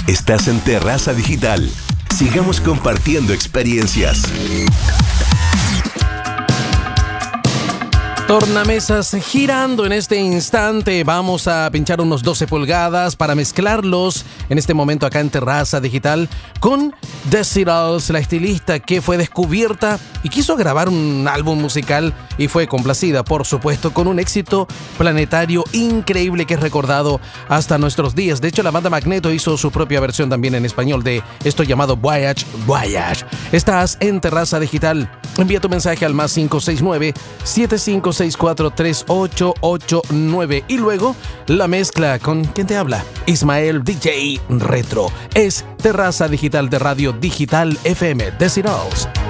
Estás en Terraza Digital. Sigamos compartiendo experiencias. Tornamesas girando en este instante. Vamos a pinchar unos 12 pulgadas para mezclarlos en este momento acá en Terraza Digital con Desirals, la estilista que fue descubierta y quiso grabar un álbum musical y fue complacida, por supuesto, con un éxito planetario increíble que es recordado hasta nuestros días. De hecho, la banda Magneto hizo su propia versión también en español de esto llamado Voyage, Voyage. Estás en Terraza Digital. Envía tu mensaje al más 569-7564-3889 y luego la mezcla con quien te habla, Ismael DJ Retro. Es Terraza Digital de Radio Digital FM. Desirals.